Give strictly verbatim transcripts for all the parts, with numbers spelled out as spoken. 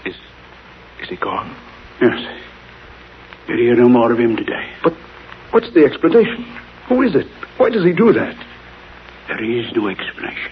Is... is he gone? Yes. You'll hear no more of him today. But what's the explanation? Who is it? Why does he do that? There is no explanation.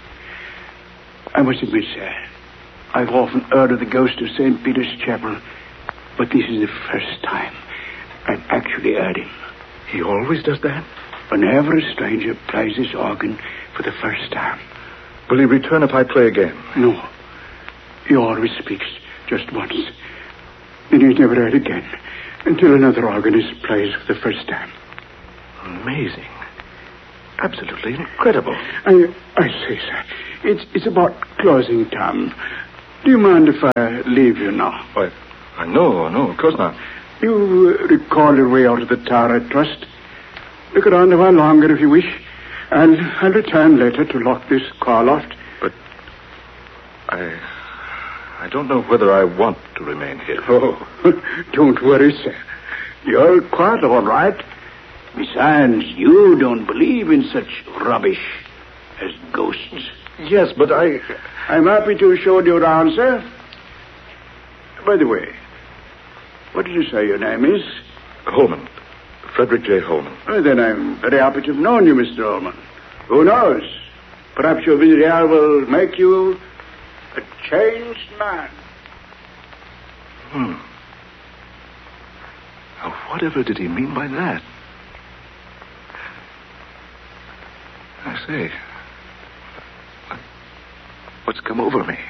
I must admit, sir, I've often heard of the ghost of Saint Peter's Chapel, but this is the first time I've actually heard him. He always does that? Whenever a stranger plays this organ for the first time. Will he return if I play again? No. He always speaks just once. Then he's never heard again until another organist plays for the first time. Amazing. Absolutely incredible. I, I say, sir, it's, it's about closing time. Do you mind if I leave you now? Why, I know, no, of course not. You uh, recall your way out of the tower, I trust. Look around a while longer if you wish. And I'll return later to lock this car loft. But I... I don't know whether I want to remain here. Oh, don't worry, sir. You're quite all right. Besides, you don't believe in such rubbish as ghosts. Yes, but I... I'm happy to show you around, sir. By the way, what did you say your name is? Holman. Frederick J. Holman. Well, then I'm very happy to have known you, Mister Holman. Who knows? Perhaps your visit here will make you a changed man. Hmm. Now, whatever did he mean by that? I say, what's come over me?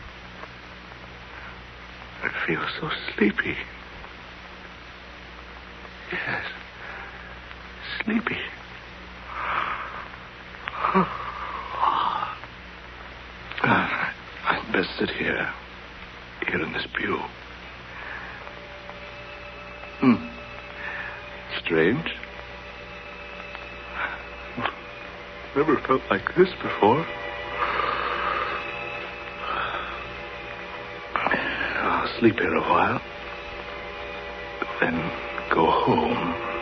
I feel so sleepy. Yes, sleepy. Uh, I'd best sit here, here in this pew. Hmm. Strange. Never felt like this before. I'll sleep here a while, then go home.